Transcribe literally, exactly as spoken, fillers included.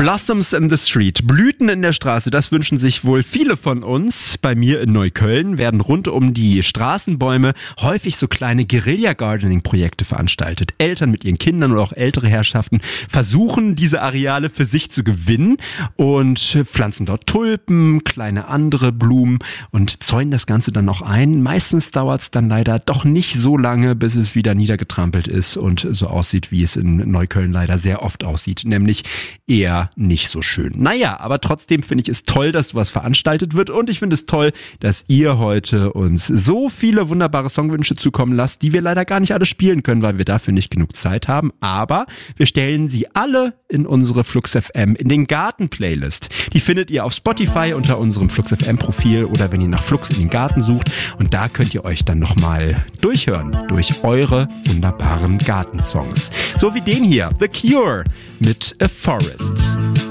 Blossoms in the Street, Blüten in der Straße, das wünschen sich wohl viele von uns. Bei mir in Neukölln werden rund um die Straßenbäume häufig so kleine Guerilla-Gardening-Projekte veranstaltet. Eltern mit ihren Kindern oder auch ältere Herrschaften versuchen, diese Areale für sich zu gewinnen und pflanzen dort Tulpen, kleine andere Blumen und zäunen das Ganze dann noch ein. Meistens dauert es dann leider doch nicht so lange, bis es wieder niedergetrampelt ist und so aussieht, wie es in Neukölln leider sehr oft aussieht, nämlich eher nicht so schön. Naja, aber trotzdem finde ich es toll, dass sowas veranstaltet wird und ich finde es toll, dass ihr heute uns so viele wunderbare Songwünsche zukommen lasst, die wir leider gar nicht alle spielen können, weil wir dafür nicht genug Zeit haben, aber wir stellen sie alle in unsere Flux F M in den Garten-Playlist. Die findet ihr auf Spotify unter unserem Flux F M-Profil oder wenn ihr nach Flux in den Garten sucht und da könnt ihr euch dann nochmal durchhören durch eure wunderbaren Gartensongs. So wie den hier, The Cure mit A Forest.